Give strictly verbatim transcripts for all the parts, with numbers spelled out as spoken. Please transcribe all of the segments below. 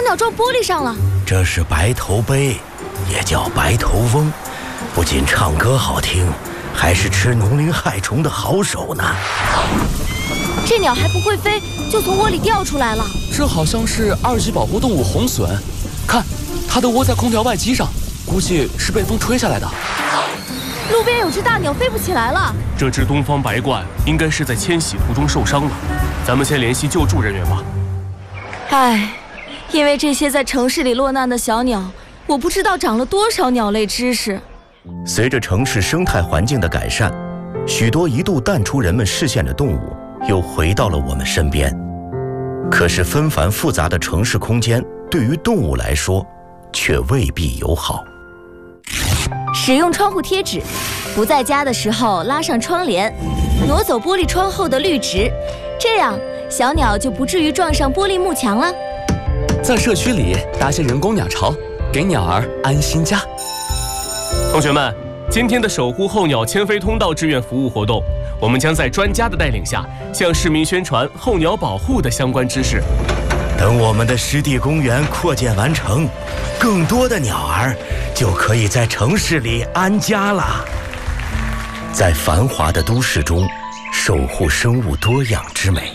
鸟撞玻璃上了。 这是白头鹎，也叫白头翁，不仅唱歌好听，还是吃农林害虫的好手呢。 这鸟还不会飞，就从窝里掉出来了。 这好像是二级保护动物红隼，看，它的窝在空调外机上，估计是被风吹下来的。 路边有只大鸟飞不起来了。 这只东方白鹳应该是在迁徙途中受伤了，咱们先联系救助人员吧。 唉，因为这些在城市里落难的小鸟，我不知道长了多少鸟类知识。 随着城市生态环境的改善，许多一度淡出人们视线的动物又回到了我们身边。可是纷繁复杂的城市空间对于动物来说却未必友好。 使用窗户贴纸，不在家的时候拉上窗帘，挪走玻璃窗后的绿植，这样小鸟就不至于撞上玻璃幕墙了。 在社区里搭些人工鸟巢，给鸟儿安心家。 同学们，今天的守护候鸟迁飞通道志愿服务活动，我们将在专家的带领下，向市民宣传候鸟保护的相关知识。 等我们的湿地公园扩建完成，更多的鸟儿就可以在城市里安家了。在繁华的都市中，守护生物多样之美。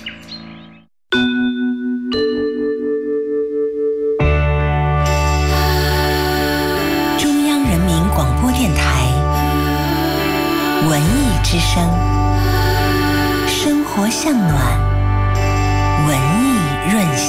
中央人民广播电台文艺之声，生活向暖，文艺润心。